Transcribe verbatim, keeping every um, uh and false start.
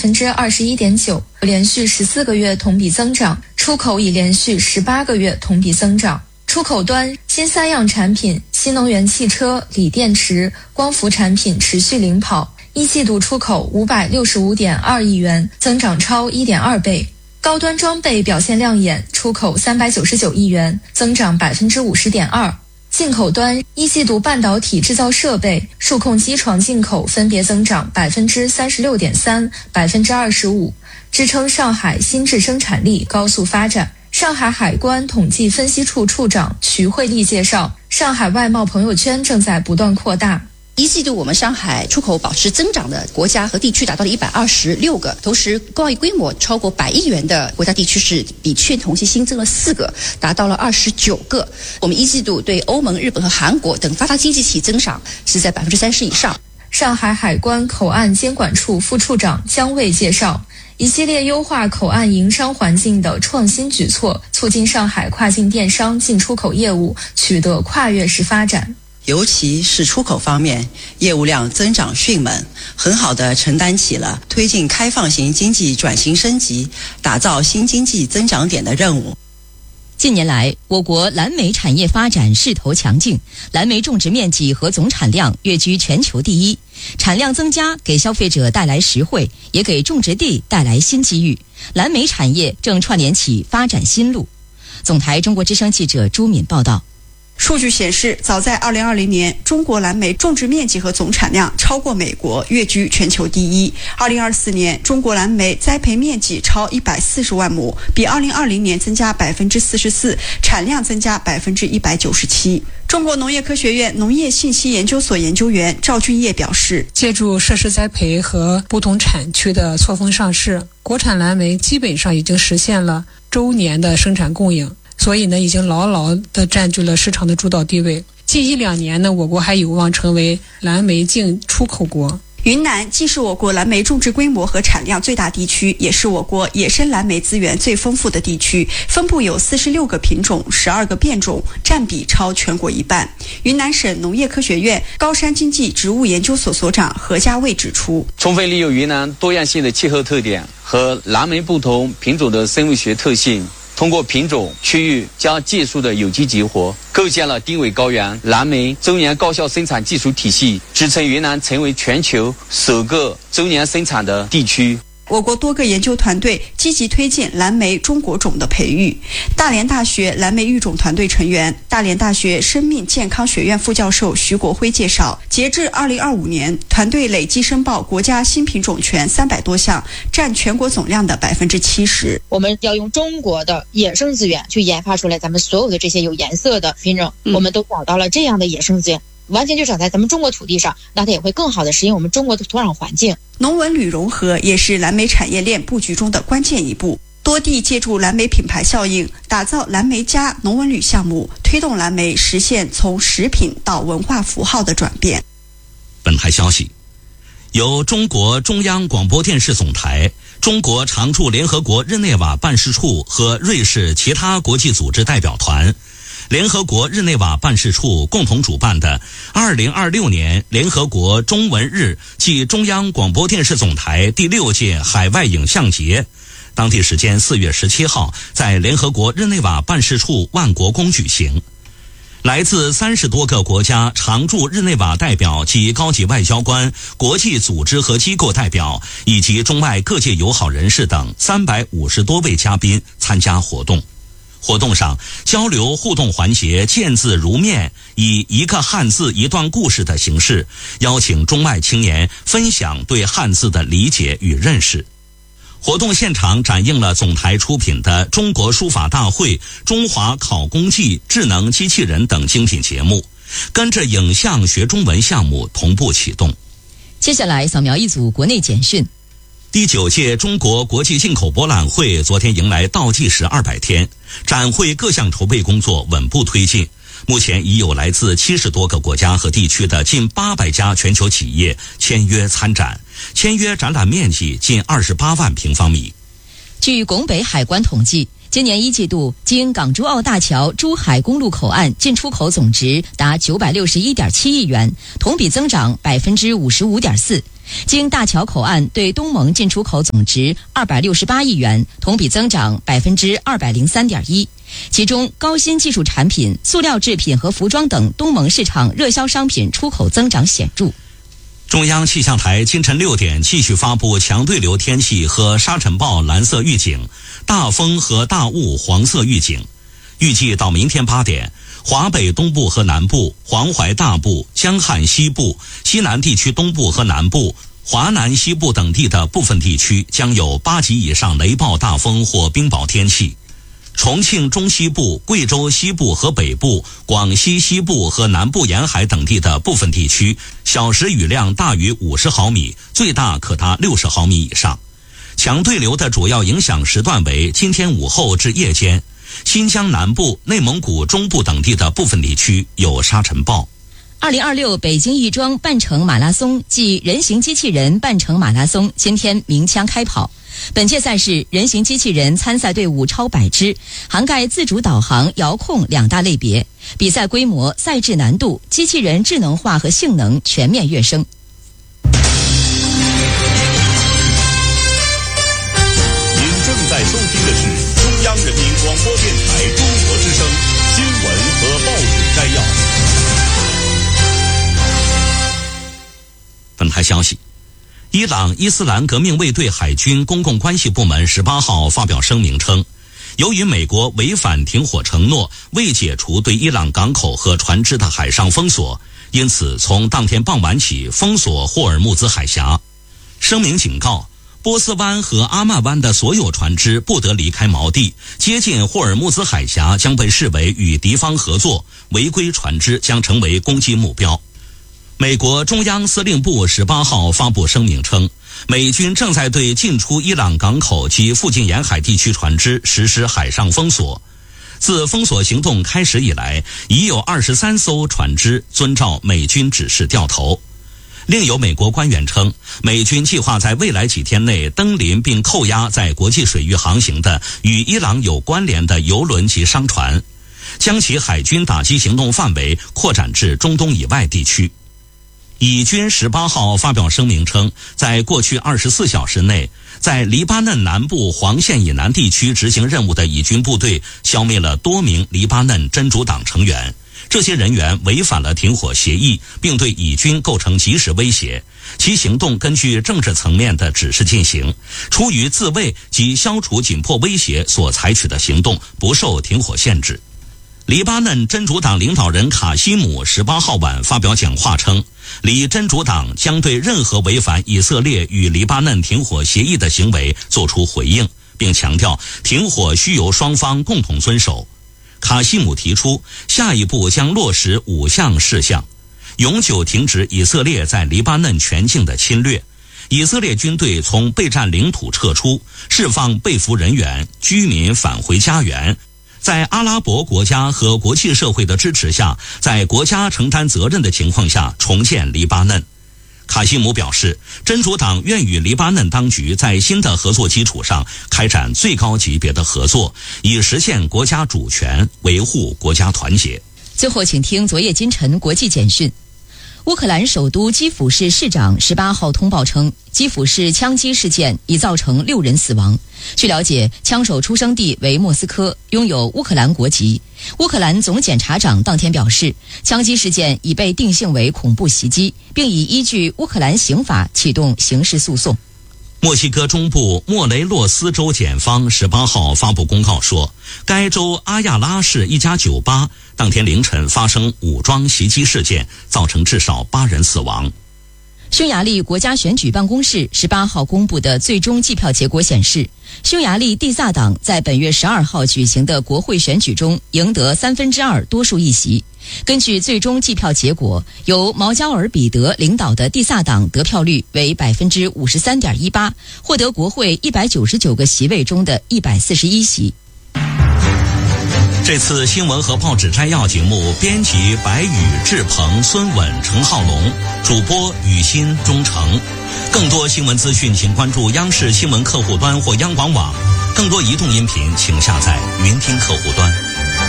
分之二十一点九，连续十四个月同比增长，出口已连续十八个月同比增长。出口端，新三样产品、新能源汽车、锂电池、光伏产品持续领跑。一季度出口五百六十五点二亿元，增长超 一点二倍。高端装备表现亮眼，出口三百九十九亿元，增长 百分之五十点二。进口端，一季度半导体制造设备、数控机床进口分别增长 百分之三十六点三、百分之二十五，支撑上海新质生产力高速发展。上海海关统计分析处处长瞿慧丽介绍，上海外贸朋友圈正在不断扩大。 一季度我们上海出口保持增长的国家和地区达到了一百二十六个，同时贸易规模超过百亿元的国家地区是比去年同期新增了四个，达到了二十九个。我们一季度对欧盟、日本和韩国等发达经济体增长是在百分之三十以上。 上海海关口岸监管处副处长姜卫介绍，一系列优化口岸营商环境的创新举措，促进上海跨境电商进出口业务取得跨越式发展。 尤其是出口方面，业务量增长迅猛，很好地承担起了推进开放型经济转型升级、打造新经济增长点的任务。 近年来，我国蓝莓产业发展势头强劲，蓝莓种植面积和总产量跃居全球第一。产量增加给消费者带来实惠，也给种植地带来新机遇。蓝莓产业正串联起发展新路。总台中国之声记者朱敏报道。 数据显示，早在二零二零年，中国蓝莓种植面积和总产量超过美国，跃居全球第一。二零二四年，中国蓝莓栽培面积超一百四十万亩，比二零二零年增加百分之四十四，产量增加百分之一百九十七。中国农业科学院农业信息研究所研究员赵俊业表示， 借助设施栽培和不同产区的错峰上市，国产蓝莓基本上已经实现了周年的生产供应。所以呢，已经牢牢地占据了市场的主导地位。近一两年呢，我国还有望成为蓝莓净出口国。 云南既是我国蓝莓种植规模和产量最大地区，也是我国野生蓝莓资源最丰富的地区，分布有四十六个品种、十二个变种，占比超全国一半。云南省农业科学院高山经济植物研究所所长何家卫指出， 充分利用云南多样性的气候特点和蓝莓不同品种的生物学特性，通过品种、区域加技术的有机结合，构建了丁伟高原蓝莓周年高效生产技术体系，支撑云南成为全球首个周年生产的地区。 我国多个研究团队积极推进蓝莓中国种的培育。大连大学蓝莓育种团队成员、大连大学生命健康学院副教授徐国辉介绍，截至二零二五年，团队累计申报国家新品种权三百多项，占全国总量的百分之七十。 我们要用中国的野生资源去研发出来咱们所有的这些有颜色的品种， 嗯、 我们都找到了这样的野生资源。完全就长在咱们中国土地上，那它也会更好的适应我们中国的土壤环境。 农文旅融合也是蓝莓产业链布局中的关键一步。多地借助蓝莓品牌效应，打造蓝莓加农文旅项目，推动蓝莓实现从食品到文化符号的转变。 本台消息，由中国中央广播电视总台、中国常驻联合国日内瓦办事处和瑞士其他国际组织代表团，联合国日内瓦办事处共同主办的二零二六年联合国中文日暨中央广播电视总台第六届海外影像节，当地时间四月十七号在联合国日内瓦办事处万国宫举行。来自三十多个国家常驻日内瓦代表及高级外交官、国际组织和机构代表以及中外各界友好人士等三百五十多位嘉宾参加活动。活动上，交流互动环节见字如面，以一个汉字一段故事的形式，邀请中外青年分享对汉字的理解与认识。活动现场展映了总台出品的中国书法大会、中华考公记、智能机器人等精品节目，跟着影像学中文项目同步启动。 接下来扫描一组国内简讯。 第九届中国国际进口博览会昨天迎来倒计时二百天，展会各项筹备工作稳步推进。目前已有来自七十多个国家和地区的近八百家全球企业签约参展，签约展览面积近二十八万平方米。 据拱北海关统计， 今年一季度，经港珠澳大桥珠海公路口岸进出口总值达九百六十一点七亿元，同比增长百分之五十五点四。经大桥口岸对东盟进出口总值二百六十八亿元，同比增长百分之二百零三点一。其中，高新技术产品、塑料制品和服装等东盟市场热销商品出口增长显著。 中央气象台清晨六点继续发布强对流天气和沙尘暴蓝色预警，大风和大雾黄色预警。预计到明天八点，华北东部和南部、黄淮大部、江汉西部、西南地区东部和南部、华南西部等地的部分地区将有八级以上雷暴大风或冰雹天气。重庆中西部、贵州西部和北部、广西西部和南部沿海等地的部分地区，小时雨量大于五十毫米，最大可达六十毫米以上。强对流的主要影响时段为今天午后至夜间，新疆南部、内蒙古中部等地的部分地区有沙尘暴。 二零二六北京亦庄半程马拉松暨人形机器人半程马拉松今天鸣枪开跑。本届赛事人形机器人参赛队伍超百支，涵盖自主导航、遥控两大类别。比赛规模、赛制难度、机器人智能化和性能全面跃升。 您正在收听的是中央人民广播电台中国之声新闻和报纸摘要。 本台消息，伊朗伊斯兰革命卫队海军公共关系部门十八号发表声明称，由于美国违反停火承诺，未解除对伊朗港口和船只的海上封锁，因此从当天傍晚起封锁霍尔木兹海峡。声明警告，波斯湾和阿曼湾的所有船只不得离开锚地，接近霍尔木兹海峡将被视为与敌方合作，违规船只将成为攻击目标。美国中央司令部十八号发布声明称，美军正在对进出伊朗港口及附近沿海地区船只实施海上封锁。自封锁行动开始以来，已有二十三艘船只遵照美军指示掉头。另有美国官员称，美军计划在未来几天内登临并扣押在国际水域航行的与伊朗有关联的油轮及商船，将其海军打击行动范围扩展至中东以外地区。以军十八号发表声明称，在过去二十四小时内，在黎巴嫩南部黄线以南地区执行任务的以军部队消灭了多名黎巴嫩真主党成员。这些人员违反了停火协议，并对以军构成即时威胁。其行动根据政治层面的指示进行，出于自卫及消除紧迫威胁所采取的行动不受停火限制。黎巴嫩真主党领导人卡西姆十八号晚发表讲话称，黎真主党将对任何违反以色列与黎巴嫩停火协议的行为作出回应，并强调停火需由双方共同遵守。卡西姆提出，下一步将落实五项事项：永久停止以色列在黎巴嫩全境的侵略，以色列军队从被占领土撤出，释放被俘人员，居民返回家园，在阿拉伯国家和国际社会的支持下，在国家承担责任的情况下重建黎巴嫩。卡西姆表示，真主党愿与黎巴嫩当局在新的合作基础上开展最高级别的合作，以实现国家主权，维护国家团结。 最后请听昨夜今晨国际简讯。乌克兰首都基辅市市长十八号通报称，基辅市枪击事件已造成六人死亡。据了解，枪手出生地为莫斯科，拥有乌克兰国籍。乌克兰总检察长当天表示，枪击事件已被定性为恐怖袭击，并已依据乌克兰刑法启动刑事诉讼。 墨西哥中部莫雷洛斯州检方十八号发布公告说，该州阿亚拉市一家酒吧当天凌晨发生武装袭击事件，造成至少八人死亡。 匈牙利国家选举办公室十八号公布的最终计票结果显示，匈牙利蒂萨党在本月十二号举行的国会选举中赢得三分之二多数议席。根据最终计票结果，由毛焦尔彼得领导的蒂萨党得票率为百分之五十三点一八，获得国会一百九十九个席位中的一百四十一席。 这次新闻和报纸摘要节目，编辑白宇、志鹏、孙稳、陈浩龙，主播雨欣、钟诚。更多新闻资讯，请关注央视新闻客户端或央广网。更多移动音频，请下载云听客户端。